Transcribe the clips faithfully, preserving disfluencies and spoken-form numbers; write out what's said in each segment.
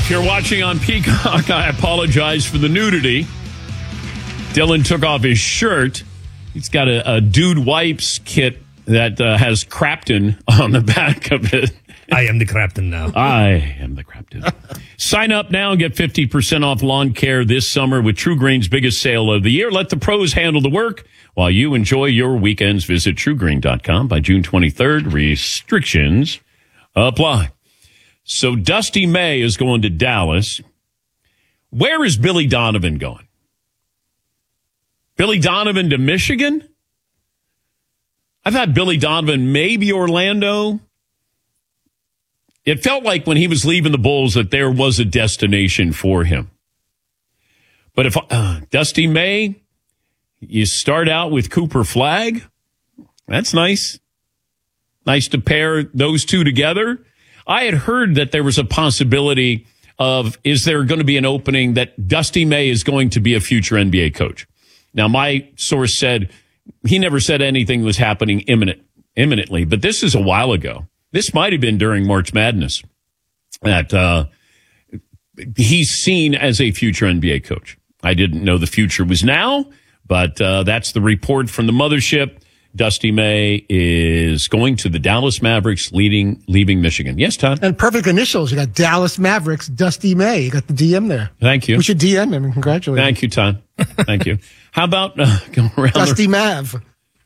If you're watching on Peacock, I apologize for the nudity. Dylan took off his shirt. He's got a, a Dude Wipes kit that uh, has Crapton on the back of it. I am the Crapton now. I am the Crapton. Sign up now and get fifty percent off lawn care this summer with True Green's biggest sale of the year. Let the pros handle the work while you enjoy your weekends. Visit true green dot com by June twenty-third. Restrictions apply. So Dusty May is going to Dallas. Where is Billy Donovan going? Billy Donovan to Michigan? I thought Billy Donovan, maybe Orlando. It felt like when he was leaving the Bulls that there was a destination for him. But if uh, Dusty May, you start out with Cooper Flagg. That's nice. Nice to pair those two together. I had heard that there was a possibility of, is there going to be an opening that Dusty May is going to be a future N B A coach? Now, my source said he never said anything was happening imminent, imminently, but this is a while ago. This might have been during March Madness that uh, he's seen as a future N B A coach. I didn't know the future was now, but uh, that's the report from the mothership. Dusty May is going to the Dallas Mavericks, leading, leaving Michigan. Yes, Todd? And perfect initials. You got Dallas Mavericks, Dusty May. You got the D M there. Thank you. We should D M him and congratulate him. Thank you, Todd. Thank you. How about uh, going around Dusty the... Mav.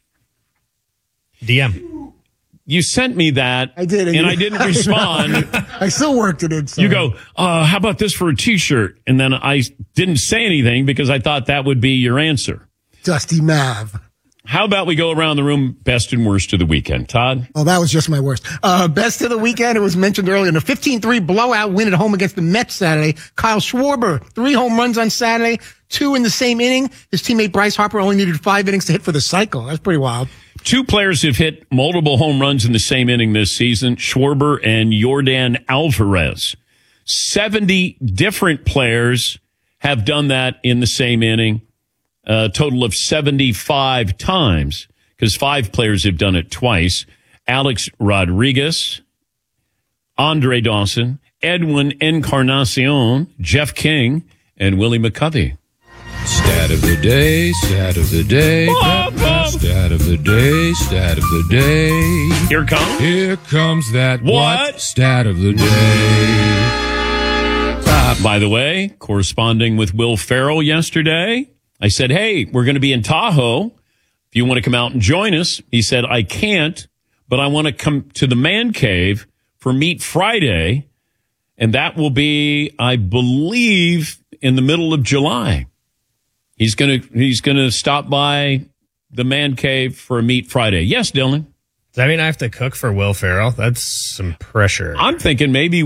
D M. You sent me that. I did. And, and I didn't respond. I still worked it in. So. You go, uh, how about this for a T-shirt? And then I didn't say anything because I thought that would be your answer. Dusty Mav. How about we go around the room, best and worst of the weekend? Todd? Oh, that was just my worst. Uh, best of the weekend, it was mentioned earlier, in a fifteen three blowout win at home against the Mets Saturday. Kyle Schwarber, three home runs on Saturday, two in the same inning. His teammate Bryce Harper only needed five innings to hit for the cycle. That's pretty wild. Two players have hit multiple home runs in the same inning this season, Schwarber and Yordan Alvarez. seventy different players have done that in the same inning. A total of seventy-five times, because five players have done it twice. Alex Rodriguez, Andre Dawson, Edwin Encarnacion, Jeff King, and Willie McCovey. Stat of the day, stat of the day, stat of the day, stat of the day. Here comes. Here comes that what? what? Stat of the day. Uh, by the way, corresponding with Will Ferrell yesterday, I said, hey, we're going to be in Tahoe. If you want to come out and join us. He said, I can't, but I want to come to the Man Cave for Meat Friday. And that will be, I believe, in the middle of July. He's going to, he's going to stop by the Man Cave for a Meat Friday. Yes, Dylan? Does that mean I have to cook for Will Ferrell? That's some pressure. I'm thinking maybe